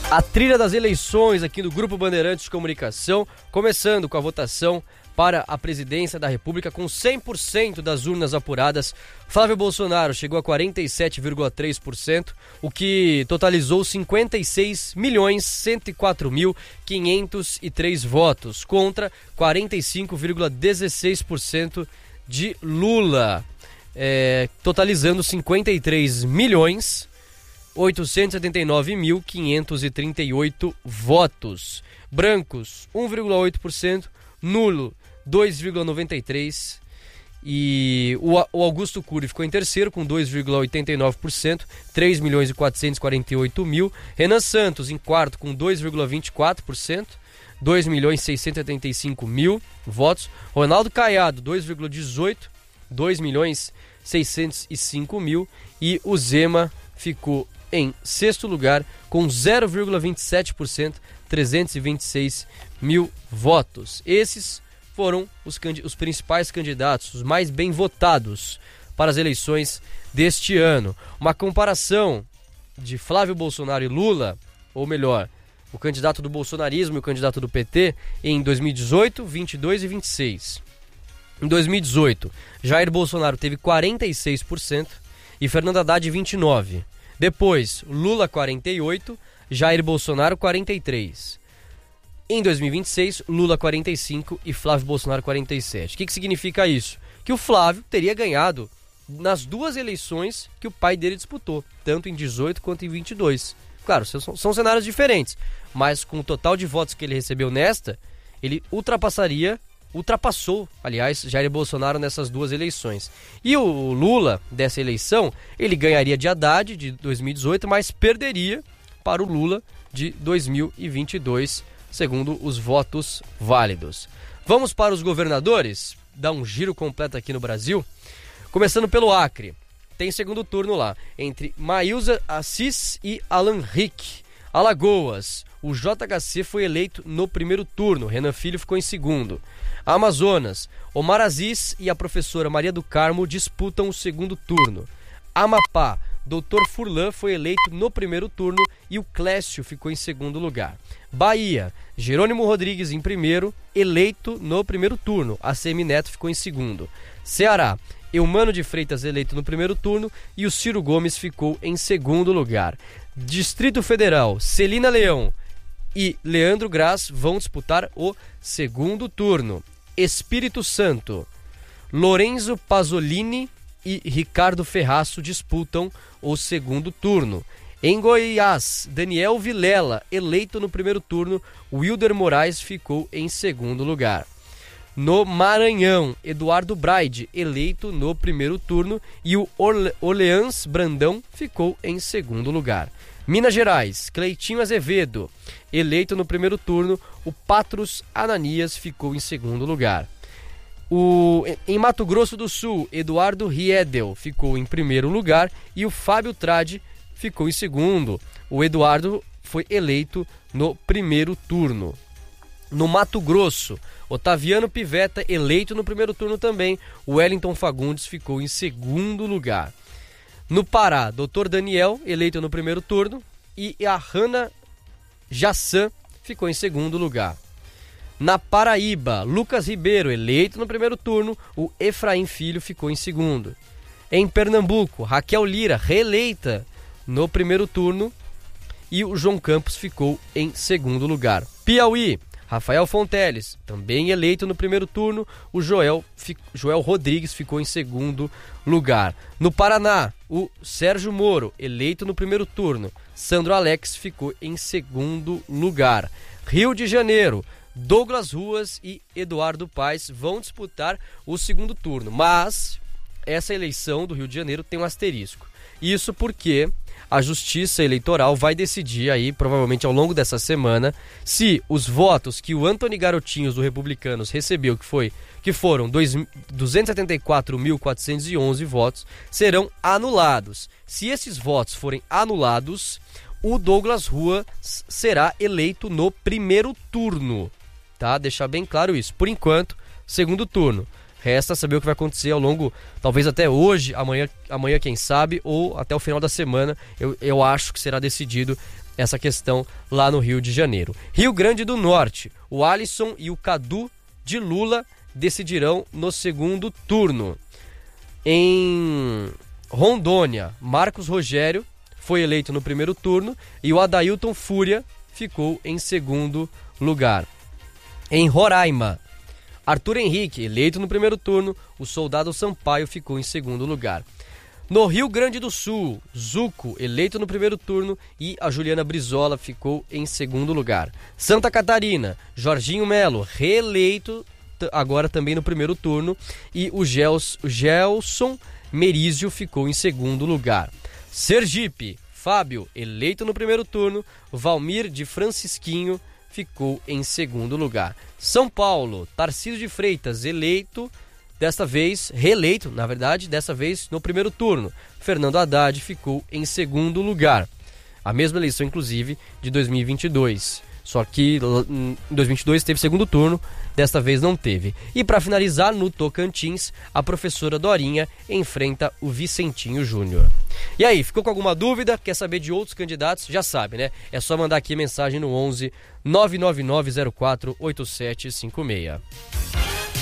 A trilha das eleições aqui do Grupo Bandeirantes de Comunicação, começando com a votação para a presidência da República com 100% das urnas apuradas. Flávio Bolsonaro chegou a 47,3%, o que totalizou 56.104.503 votos, contra 45,16% de Lula, totalizando 53.879.538 votos. Brancos, 1,8%, nulo, 2,93%, e o Augusto Cury ficou em terceiro com 2,89%, 3.448.000. Renan Santos em quarto com 2,24%, 2.675.000 votos. Ronaldo Caiado, 2,18%, 2.605.000, e o Zema ficou em sexto lugar com 0,27%, 326.000 votos. Esses foram os principais candidatos, os mais bem votados para as eleições deste ano. Uma comparação de Flávio Bolsonaro e Lula, ou melhor, o candidato do bolsonarismo e o candidato do PT em 2018, 22 e 26. Em 2018, Jair Bolsonaro teve 46% e Fernando Haddad 29%. Depois, Lula 48%, Jair Bolsonaro 43%. Em 2026, Lula 45% e Flávio Bolsonaro 47%. O que significa isso? Que o Flávio teria ganhado nas duas eleições que o pai dele disputou, tanto em 18 quanto em 22. Claro, são cenários diferentes, mas com o total de votos que ele recebeu nesta, ele ultrapassou, aliás, Jair Bolsonaro nessas duas eleições. E o Lula, dessa eleição, ele ganharia de Haddad de 2018, mas perderia para o Lula de 2022, segundo os votos válidos. Vamos para os governadores, dar um giro completo aqui no Brasil, começando pelo Acre. Tem segundo turno lá, entre Maílza Assis e Alan Rick. Alagoas, o JHC foi eleito no primeiro turno, Renan Filho ficou em segundo. Amazonas, Omar Aziz e a professora Maria do Carmo disputam o segundo turno. Amapá, Dr. Furlan foi eleito no primeiro turno e o Clécio ficou em segundo lugar. Bahia, Jerônimo Rodrigues em primeiro, eleito no primeiro turno. ACM Neto ficou em segundo. Ceará, Eumano de Freitas eleito no primeiro turno e o Ciro Gomes ficou em segundo lugar. Distrito Federal, Celina Leão e Leandro Graz vão disputar o segundo turno. Espírito Santo, Lorenzo Pasolini e Ricardo Ferraço disputam o segundo turno. Em Goiás, Daniel Vilela, eleito no primeiro turno, Wilder Moraes ficou em segundo lugar. No Maranhão, Eduardo Braide, eleito no primeiro turno, e o Orleans Brandão ficou em segundo lugar. Minas Gerais, Cleitinho Azevedo, eleito no primeiro turno, o Patros Ananias ficou em segundo lugar. Em Mato Grosso do Sul, Eduardo Riedel ficou em primeiro lugar e o Fábio Tradi ficou em segundo. O Eduardo foi eleito no primeiro turno. No Mato Grosso, Otaviano Pivetta, eleito no primeiro turno também. O Wellington Fagundes ficou em segundo lugar. No Pará, Dr. Daniel, eleito no primeiro turno. E a Hanna Jassan ficou em segundo lugar. Na Paraíba, Lucas Ribeiro, eleito no primeiro turno. O Efraim Filho ficou em segundo. Em Pernambuco, Raquel Lira, reeleita no primeiro turno. E o João Campos ficou em segundo lugar. Piauí, Rafael Fonteles, também eleito no primeiro turno. O Joel Rodrigues ficou em segundo lugar. No Paraná, o Sérgio Moro, eleito no primeiro turno. Sandro Alex ficou em segundo lugar. Rio de Janeiro, Douglas Ruas e Eduardo Paes vão disputar o segundo turno. Mas essa eleição do Rio de Janeiro tem um asterisco. Isso porque a Justiça Eleitoral vai decidir aí, provavelmente ao longo dessa semana, se os votos que o Antony Garotinhos do Republicanos recebeu, que foram 274.411 votos, serão anulados. Se esses votos forem anulados, o Douglas Ruas será eleito no primeiro turno. Tá? Deixar bem claro isso. Por enquanto, segundo turno. Resta saber o que vai acontecer ao longo, talvez até hoje, amanhã quem sabe, ou até o final da semana. Eu acho que será decidido essa questão lá no Rio de Janeiro. Rio Grande do Norte, o Alisson e o Cadu de Lula decidirão no segundo turno. Em Rondônia, Marcos Rogério foi eleito no primeiro turno e o Adailton Fúria ficou em segundo lugar. Em Roraima, Arthur Henrique, eleito no primeiro turno, o Soldado Sampaio ficou em segundo lugar. No Rio Grande do Sul, Zuco, eleito no primeiro turno, e a Juliana Brizola ficou em segundo lugar. Santa Catarina, Jorginho Melo, reeleito agora também no primeiro turno, e o Gelson Merizio ficou em segundo lugar. Sergipe, Fábio, eleito no primeiro turno, Valmir de Francisquinho ficou em segundo lugar. São Paulo, Tarcísio de Freitas, reeleito dessa vez no primeiro turno. Fernando Haddad ficou em segundo lugar. A mesma eleição, inclusive, de 2022. Só que em 2022 teve segundo turno, desta vez não teve. E para finalizar, no Tocantins, a professora Dorinha enfrenta o Vicentinho Júnior. E aí, ficou com alguma dúvida? Quer saber de outros candidatos? Já sabe, né? É só mandar aqui mensagem no 11 99904 8756.